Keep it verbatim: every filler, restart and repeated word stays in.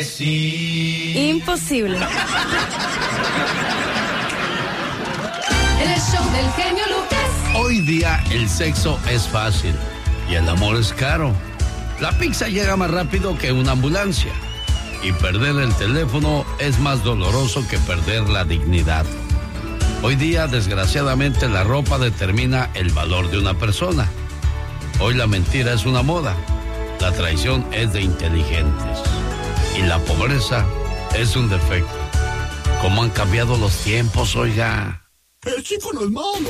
Sí. Imposible. El show del genio Lucas. Hoy día el sexo es fácil y el amor es caro. La pizza llega más rápido que una ambulancia. Y perder el teléfono es más doloroso que perder la dignidad. Hoy día, desgraciadamente, la ropa determina el valor de una persona. Hoy la mentira es una moda. La traición es de inteligentes. Y la pobreza es un defecto. ¿Cómo han cambiado los tiempos, oiga? El chico no es malo.